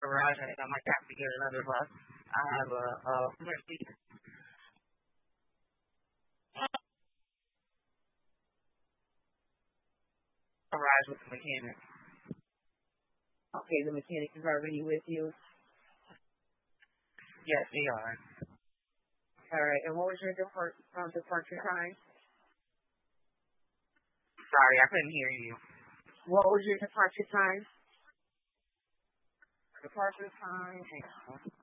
garage. I might have to get another bus. I have a Mercedes garage with the mechanic. Okay, the mechanic is already with you. Yes, they are. All right. And what was your departure time? Sorry, I couldn't hear you. What was your departure time? Departure time. Hang on.